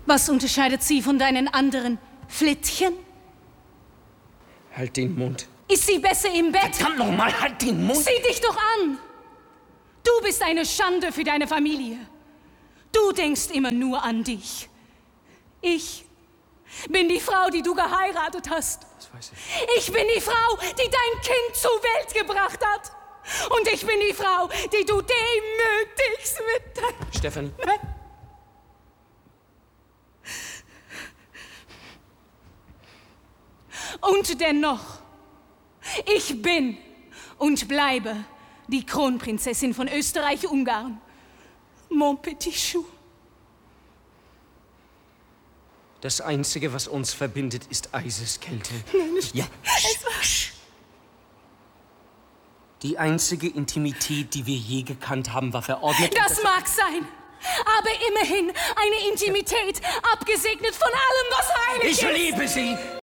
Was unterscheidet sie von deinen anderen Flittchen? Halt den Mund. Ist sie besser im Bett? Verdammt nochmal, halt den Mund! Sieh dich doch an! Du bist eine Schande für deine Familie. Du denkst immer nur an dich. Ich bin die Frau, die du geheiratet hast. Das weiß ich. Ich bin die Frau, die dein Kind zur Welt gebracht hat. Und ich bin die Frau, die du demütigst mit deinem... Stefanie. Und dennoch, ich bin und bleibe die Kronprinzessin von Österreich-Ungarn. Mon petit chou. Das Einzige, was uns verbindet, ist Eiseskälte. Ja. Die einzige Intimität, die wir je gekannt haben, war verordnet. Das mag sein, aber immerhin eine Intimität, abgesegnet von allem, was heilig ist. Ich liebe sie!